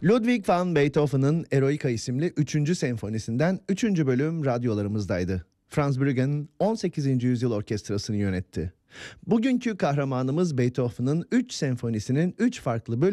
Ludwig van Beethoven'ın Eroica isimli 3. senfonisinden 3. bölüm radyolarımızdaydı. Franz Brüggen 18. yüzyıl orkestrasını yönetti. Bugünkü kahramanımız Beethoven'ın 3 senfonisinin 3 farklı bölümü